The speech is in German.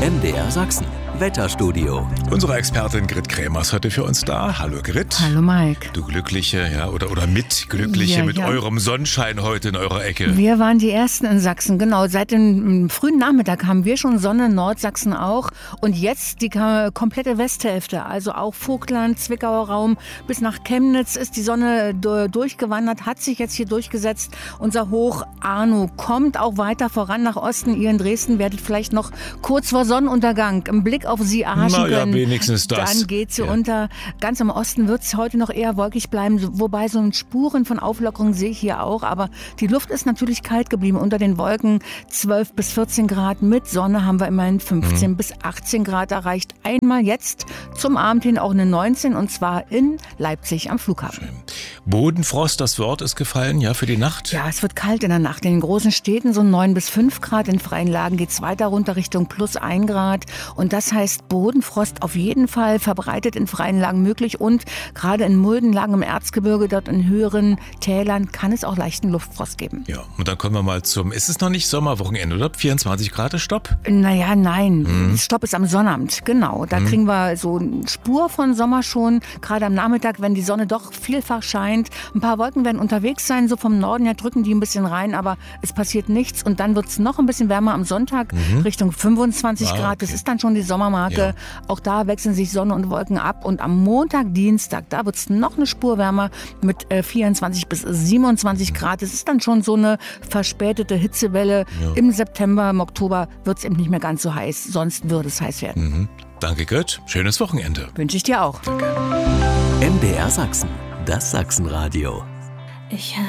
MDR Sachsen, Wetterstudio. Unsere Expertin Grit Krämer ist heute für uns da. Hallo Grit. Hallo Mike. Du Glückliche, ja, oder Mitglückliche mit eurem Sonnenschein heute in eurer Ecke. Wir waren die Ersten in Sachsen, genau. Seit dem frühen Nachmittag haben wir schon Sonne, Nordsachsen auch. Und jetzt die komplette Westhälfte, also auch Vogtland, Zwickauer Raum bis nach Chemnitz ist die Sonne durchgewandert, hat sich jetzt hier durchgesetzt. Unser Hoch Arno kommt auch weiter voran nach Osten. Ihr in Dresden werdet vielleicht noch kurz vor Sonnenuntergang einen Blick auf sie erhaschen können. Wenigstens das. Dann geht sie unter. Ganz im Osten wird es heute noch eher wolkig bleiben, wobei so Spuren von Auflockerung sehe ich hier auch. Aber die Luft ist natürlich kalt geblieben. Unter den Wolken 12 bis 14 Grad. Mit Sonne haben wir immerhin 15 bis 18 Grad erreicht. Einmal jetzt zum Abend hin auch eine 19 und zwar in Leipzig am Flughafen. Schön. Bodenfrost, das Wort ist gefallen, ja, für die Nacht? Ja, es wird kalt in der Nacht. In den großen Städten so 9 bis 5 Grad. In freien Lagen geht es weiter runter Richtung plus 1 Grad. Und das heißt Bodenfrost auf jeden Fall verbreitet in freien Lagen möglich. Und gerade in Muldenlagen im Erzgebirge, dort in höheren Tälern, kann es auch leichten Luftfrost geben. Ja, und dann kommen wir mal ist es noch nicht Sommerwochenende, oder? 24 Grad ist Stopp? Naja, nein. Stopp ist am Sonnabend, genau. Da kriegen wir so eine Spur von Sommer schon. Gerade am Nachmittag, wenn die Sonne doch vielfach scheint. Ein paar Wolken werden unterwegs sein, so vom Norden her drücken die ein bisschen rein, aber es passiert nichts. Und dann wird es noch ein bisschen wärmer am Sonntag, Richtung 25 Grad. Okay. Das ist dann schon die Sommermarke. Ja. Auch da wechseln sich Sonne und Wolken ab. Und am Montag, Dienstag, da wird es noch eine Spur wärmer mit 24 bis 27 Grad. Das ist dann schon so eine verspätete Hitzewelle. Ja. Im September, im Oktober wird es eben nicht mehr ganz so heiß. Sonst würde es heiß werden. Danke, Grit. Schönes Wochenende. Wünsche ich dir auch. MDR Sachsen, das Sachsenradio. Ich